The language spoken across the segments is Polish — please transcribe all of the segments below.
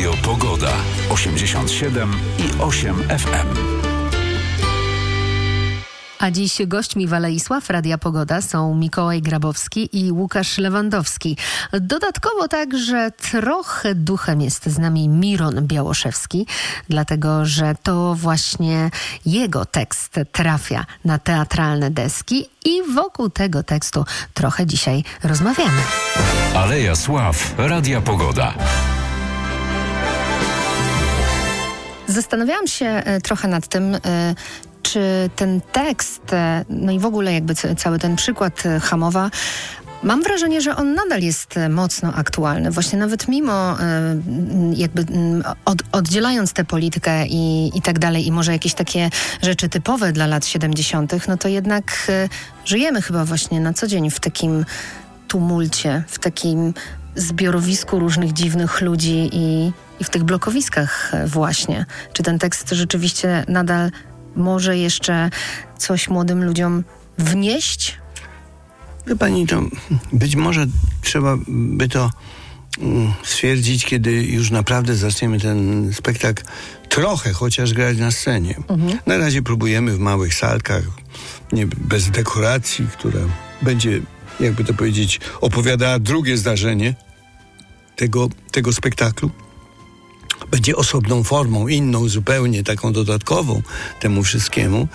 Radio Pogoda 87,8 FM. A dziś gośćmi w Alei Sław Radia Pogoda są Mikołaj Grabowski i Łukasz Lewandowski. Dodatkowo także trochę duchem jest z nami Miron Białoszewski, dlatego że to właśnie jego tekst trafia na teatralne deski i wokół tego tekstu trochę dzisiaj rozmawiamy. Aleja Sław Radia Pogoda. Zastanawiałam się trochę nad tym, czy ten tekst, no i w ogóle jakby cały ten przykład Hamowa, mam wrażenie, że on nadal jest mocno aktualny. Właśnie nawet mimo jakby oddzielając tę politykę i tak dalej i może jakieś takie rzeczy typowe dla lat 70., no to jednak żyjemy chyba właśnie na co dzień w takim tumulcie, w takim zbiorowisku różnych dziwnych ludzi i w tych blokowiskach właśnie. Czy ten tekst rzeczywiście nadal może jeszcze coś młodym ludziom wnieść? Wie pani, to być może trzeba by to stwierdzić, kiedy już naprawdę zaczniemy ten spektakl trochę chociaż grać na scenie. Na razie próbujemy w małych salkach, bez dekoracji, która będzie, jakby to powiedzieć, opowiadała drugie zdarzenie tego spektaklu. Będzie osobną formą, inną zupełnie, taką dodatkową temu wszystkiemu.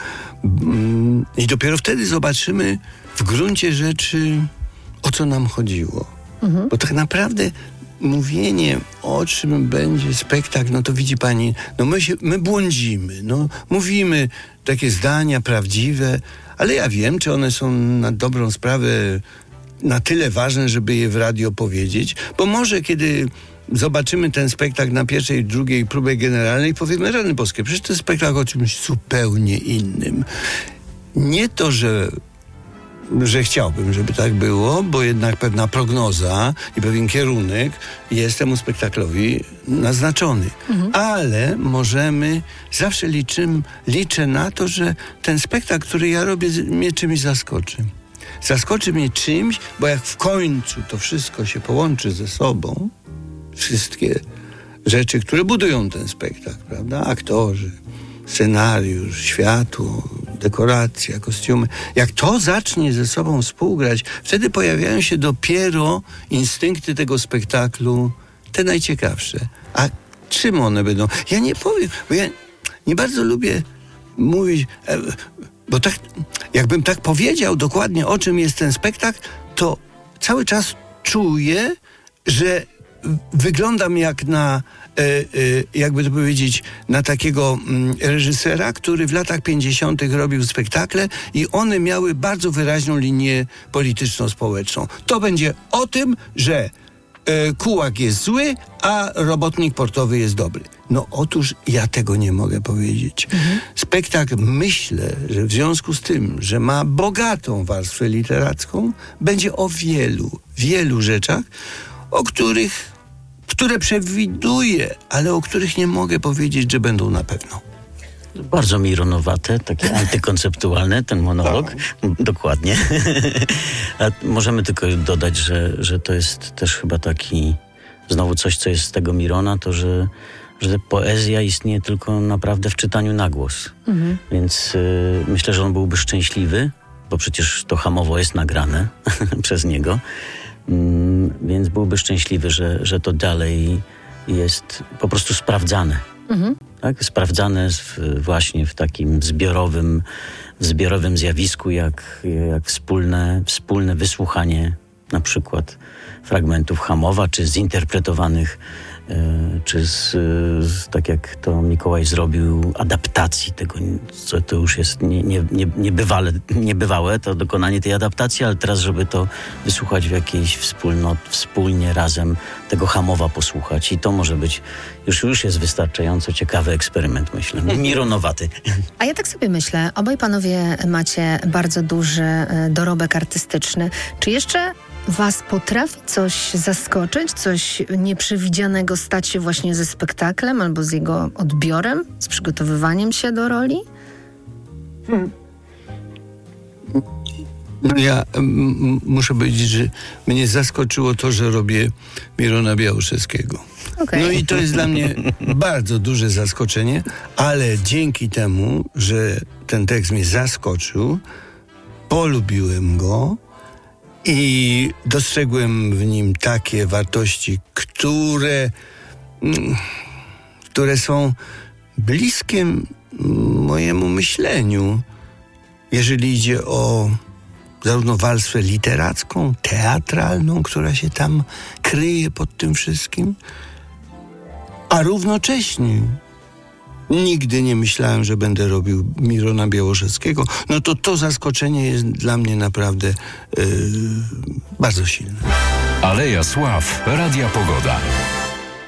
I dopiero wtedy zobaczymy w gruncie rzeczy, o co nam chodziło. Bo tak naprawdę mówienie, o czym będzie spektakl, no to widzi pani, no my błądzimy, no mówimy takie zdania prawdziwe, ale ja wiem, czy one są na dobrą sprawę na tyle ważne, żeby je w radio powiedzieć, bo może kiedy zobaczymy ten spektakl na pierwszej, drugiej próbie generalnej i powiemy, rany boskie, przecież to jest spektakl o czymś zupełnie innym. Nie to, że chciałbym, żeby tak było, bo jednak pewna prognoza i pewien kierunek jest temu spektaklowi naznaczony. Ale możemy, zawsze liczę na to, że ten spektakl, który ja robię, mnie czymś zaskoczy. Zaskoczy mnie czymś, bo jak w końcu to wszystko się połączy ze sobą, wszystkie rzeczy, które budują ten spektakl, prawda? Aktorzy, scenariusz, światło, dekoracja, kostiumy. Jak to zacznie ze sobą współgrać, wtedy pojawiają się dopiero instynkty tego spektaklu, te najciekawsze. A czym one będą? Ja nie powiem, bo ja nie bardzo lubię mówić, bo tak, jakbym tak powiedział dokładnie, o czym jest ten spektakl, to cały czas czuję, że wyglądam jak na, jakby to powiedzieć, na takiego reżysera, który w latach 50. robił spektakle i one miały bardzo wyraźną linię polityczno-społeczną. To będzie o tym, że kułak jest zły, a robotnik portowy jest dobry. No otóż ja tego nie mogę powiedzieć. Spektakl, myślę, że w związku z tym, że ma bogatą warstwę literacką, będzie o wielu rzeczach, które przewiduję, ale o których nie mogę powiedzieć, że będą na pewno. Bardzo mironowate, takie antykonceptualne, ten monolog. Dokładnie. A możemy tylko dodać, że to jest też chyba taki, znowu coś, co jest z tego Mirona, to że poezja istnieje tylko naprawdę w czytaniu na głos. Więc myślę, że on byłby szczęśliwy, bo przecież to Hamowo jest nagrane przez niego. Więc byłby szczęśliwy, że to dalej jest po prostu sprawdzane. Tak? Sprawdzane właśnie w takim zbiorowym zjawisku, jak wspólne wysłuchanie na przykład fragmentów Hamowa, czy zinterpretowanych, czy tak jak to Mikołaj zrobił, adaptacji tego, co to już jest niebywałe, to dokonanie tej adaptacji, ale teraz, żeby to wysłuchać w jakiejś wspólnie razem tego Hamowa posłuchać i to może być, już jest wystarczająco ciekawy eksperyment, myślę. Mironowaty. A ja tak sobie myślę, obaj panowie macie bardzo duży dorobek artystyczny. Czy jeszcze was potrafi coś zaskoczyć, coś nieprzewidzianego stać się właśnie ze spektaklem albo z jego odbiorem, z przygotowywaniem się do roli? Ja muszę powiedzieć, że mnie zaskoczyło to, że robię Mirona Białoszewskiego. Okej. No i to jest dla mnie bardzo duże zaskoczenie, ale dzięki temu, że ten tekst mnie zaskoczył, polubiłem go i dostrzegłem w nim takie wartości, które są bliskie mojemu myśleniu, jeżeli idzie o zarówno warstwę literacką, teatralną, która się tam kryje pod tym wszystkim, a równocześnie nigdy nie myślałem, że będę robił Mirona Białoszewskiego. No to zaskoczenie jest dla mnie naprawdę bardzo silne. Aleja Sław, Radia Pogoda.